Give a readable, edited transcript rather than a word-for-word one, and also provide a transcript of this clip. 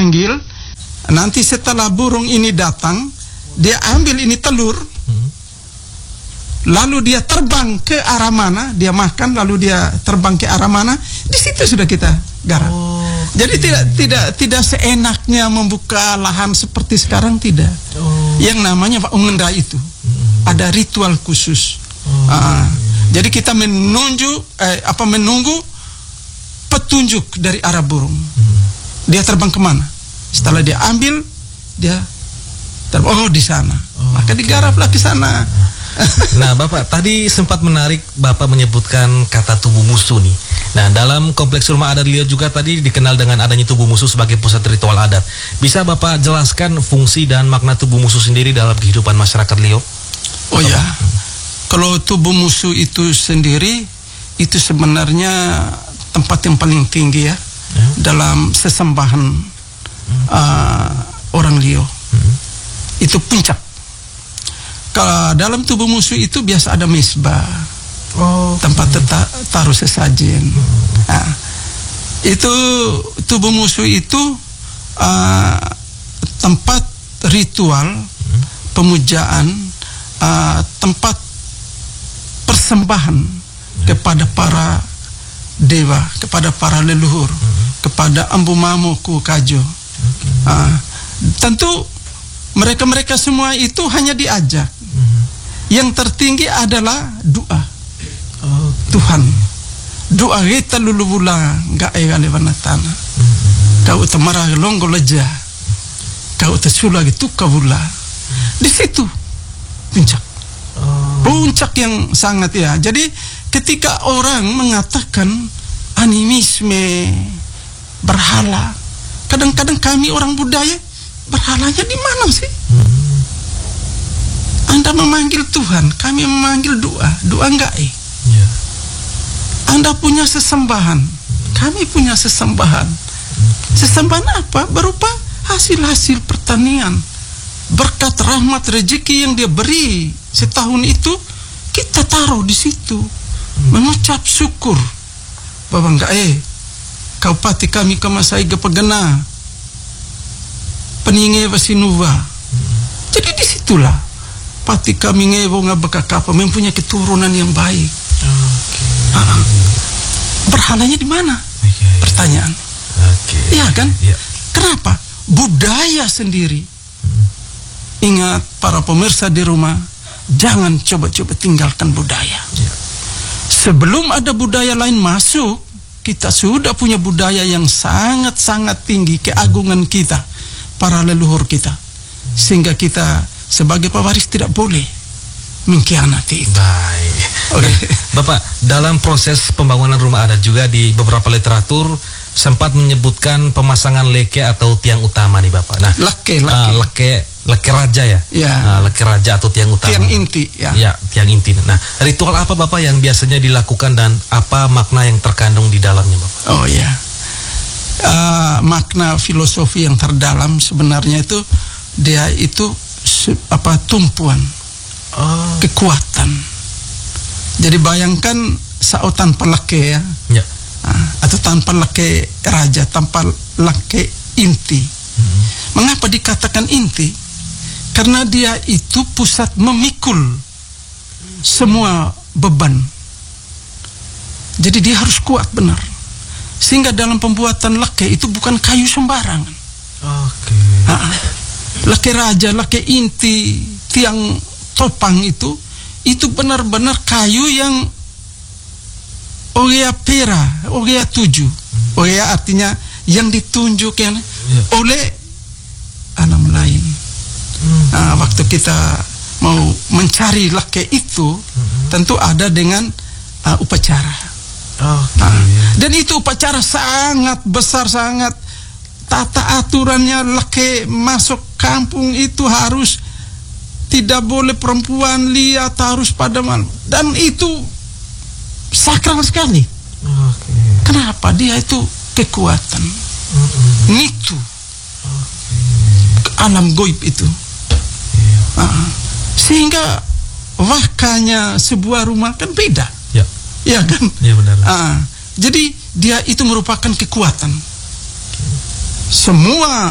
panggil. Nanti setelah burung ini datang, dia ambil ini telur, lalu dia terbang ke arah mana, dia makan, lalu dia terbang ke arah mana, di situ sudah kita garap. Jadi tidak seenaknya membuka lahan seperti sekarang, tidak. Yang namanya Pak Ungenda itu ada ritual khusus. Jadi kita menunggu petunjuk dari arah burung. Dia terbang kemana? Setelah dia ambil, dia terbang di sana. Maka digaraplah ke sana. Nah, Bapak tadi sempat menarik, Bapak menyebutkan kata tubuh musuh nih. Nah, dalam kompleks rumah adat Lio juga tadi dikenal dengan adanya tubuh musuh sebagai pusat ritual adat. Bisa Bapak jelaskan fungsi dan makna tubuh musuh sendiri dalam kehidupan masyarakat Lio? Oh ya, kalau tubuh musuh itu sendiri, itu sebenarnya tempat yang paling tinggi ya, dalam sesembahan orang Lio. Itu puncak. Kalau dalam tubuh musuh itu biasa ada mesbah, tempat taruh sesajen. Itu tubuh musuh itu tempat ritual pemujaan, tempat persembahan kepada para dewa, kepada para leluhur, kepada Ambu Mamo Ku Kajo. Tentu mereka semua itu hanya diajak. Yang tertinggi adalah doa. Tuhan, doa kita lulu bula nggak egale tanah. Kau temarah longgo leja, kau tesula gitu kabula. Di situ puncak yang sangat ya. Jadi ketika orang mengatakan animisme, berhala, kadang-kadang kami orang budaya, berhalanya di mana sih? Anda memanggil Tuhan, kami memanggil doa enggak Anda punya sesembahan, kami punya sesembahan. Sesembahan apa? Berupa hasil-hasil pertanian, berkat rahmat rezeki yang dia beri setahun itu, kita taruh di situ, mengucap syukur. Bapak enggak kau pati kami kemasai gepegena peninge wasinuwa. Jadi disitulah pati kami ngewo ngabekakapa mempunyai keturunan yang baik. Berhalanya di mana? Pertanyaan. Iya kan? Kenapa? Budaya sendiri. Ingat para pemirsa di rumah, jangan coba-coba tinggalkan budaya. Sebelum ada budaya lain masuk, kita sudah punya budaya yang sangat-sangat tinggi, keagungan kita, para leluhur kita, sehingga kita sebagai pewaris tidak boleh mengkhianati itu. Baik. Bapak, dalam proses pembangunan rumah adat juga di beberapa literatur sempat menyebutkan pemasangan leke atau tiang utama nih Bapak. Nah, leke raja ya? Leke raja atau tiang utama. Tiang inti ya. Ya, tiang inti. Nah, ritual apa Bapak yang biasanya dilakukan dan apa makna yang terkandung di dalamnya Bapak? Oh ya. Makna filosofi yang terdalam sebenarnya itu dia itu tumpuan kekuatan. Jadi bayangkan saat tanpa leke ya. Atau tanpa leke raja, tanpa leke inti. Mengapa dikatakan inti? Karena dia itu pusat memikul semua beban. Jadi dia harus kuat benar. Sehingga dalam pembuatan leke itu bukan kayu sembarangan. Leke raja, leke inti, tiang topang itu benar-benar kayu yang Ogea pera, Ogea 7. Ogea artinya yang ditunjuk oleh alam lain. Waktu kita mau mencari leke itu, tentu ada dengan upacara. Dan itu upacara sangat besar, sangat tata aturannya. Leke masuk kampung itu harus tidak boleh perempuan lihat, harus pada malam. Dan itu sakral sekali. Kenapa? Dia itu kekuatan. Itu alam goib itu. Sehingga wakanya sebuah rumah kan beda. Ya kan? Ya benar. Jadi dia itu merupakan kekuatan. Semua